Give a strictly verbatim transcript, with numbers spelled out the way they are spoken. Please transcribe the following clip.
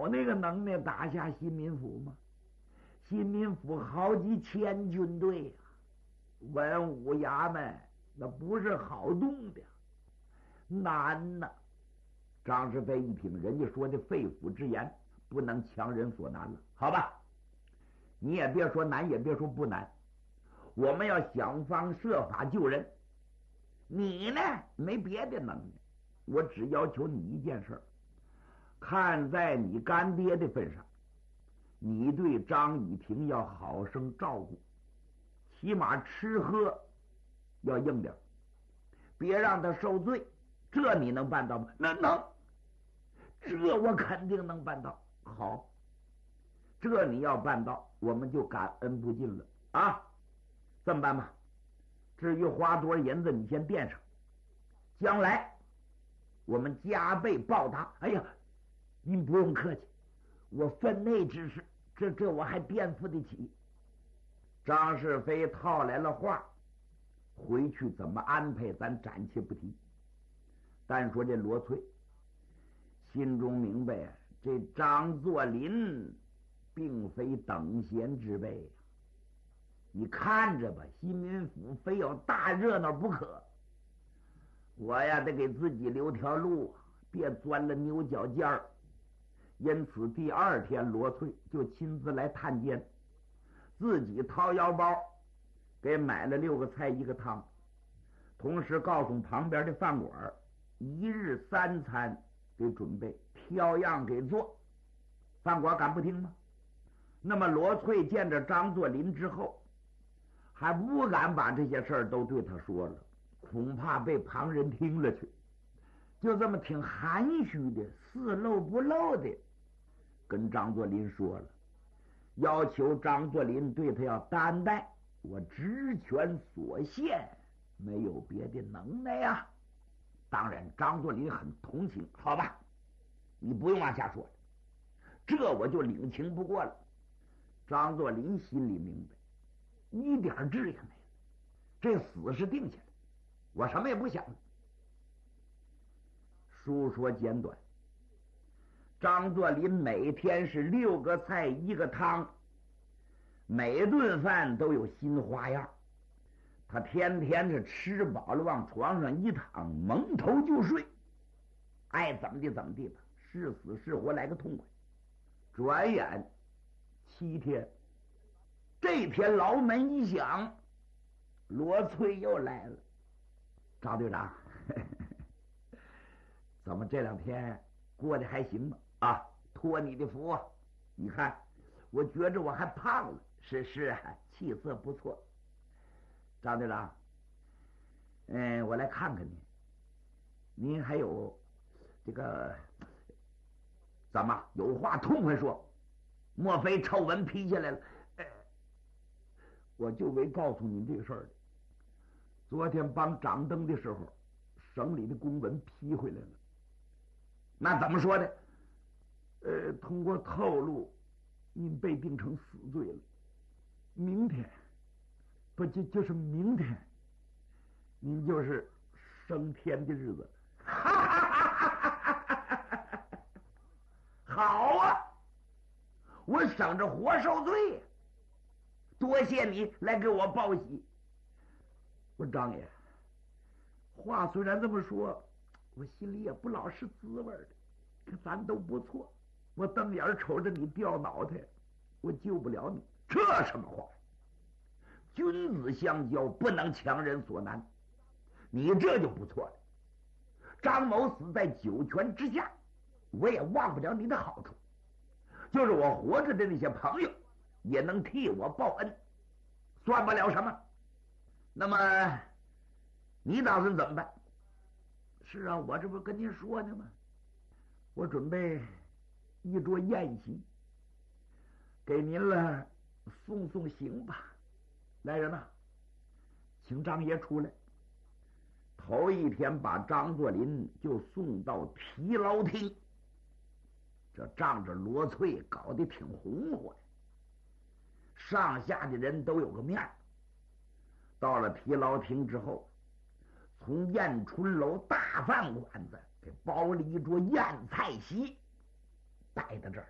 有那个能耐打下新民府吗？新民府好几千军队呀、啊，文武衙门那不是好动的，难呐！张世飞一听，人家说的肺腑之言，不能强人所难了。好吧，你也别说难，也别说不难，我们要想方设法救人。你呢，没别的能耐，我只要求你一件事，看在你干爹的份上，你对张雨婷要好生照顾，起码吃喝要硬点，别让他受罪。这你能办到吗？那能，这我肯定能办到。好，这你要办到，我们就感恩不尽了啊！这么办吧，至于花多少银子，你先垫上，将来我们加倍报答。哎呀，您不用客气，我分内之事，这这我还垫付得起。张世飞套来了话，回去怎么安排，咱暂且不提。单说这罗翠，心中明白，这张作霖并非等闲之辈呀。你看着吧，新民府非有大热闹不可。我呀，得给自己留条路，别钻了牛角尖儿。因此，第二天罗翠就亲自来探监，自己掏腰包给买了六个菜一个汤，同时告诉旁边的饭馆，一日三餐给准备，挑样给做。饭馆敢不听吗？那么罗翠见着张作霖之后，还不敢把这些事儿都对他说了，恐怕被旁人听了去，就这么挺含蓄的，似露不露的跟张作霖说了，要求张作霖对他要担待，我职权所限，没有别的能耐呀。当然张作霖很同情，好吧，你不用往下说了，这我就领情不过了。张作霖心里明白，一点治也没了，这死是定下来，我什么也不想了。书说简短，张作霖每天是六个菜一个汤，每顿饭都有新花样。他天天是吃饱了往床上一躺，蒙头就睡，爱怎么地怎么地吧，是死是活来个痛快。转眼七天，这天牢门一响，罗翠又来了。张队长，呵呵，怎么这两天过得还行吗？啊，托你的福，你看我觉着我还胖了。是是啊，气色不错。张队长，嗯，我来看看你，您还有这个怎么有话痛快说？莫非臭文批下来了？哎，我就为告诉你这个事儿的。昨天帮掌灯的时候，省里的公文批回来了。那怎么说的？呃，通过透露，您被定成死罪了。明天，不就就是明天，您就是升天的日子。好啊，我省着活受罪呀！多谢你来给我报喜。我张爷，话虽然这么说，我心里也不老是滋味的。可咱都不错，我瞪眼瞅着你掉脑袋，我救不了你。这什么话？君子相交，不能强人所难。你这就不错了。张某死在九泉之下，我也忘不了你的好处。就是我活着的那些朋友，也能替我报恩，算不了什么。那么，你打算怎么办？是啊，我这不跟您说呢吗？我准备一桌宴席，给您了送送行吧。来人呐，请张爷出来。头一天把张作霖就送到提牢厅，这仗着罗翠搞得挺红火的，上下的人都有个面。到了提牢厅之后，从燕春楼大饭馆子给包了一桌宴菜席，摆到这儿。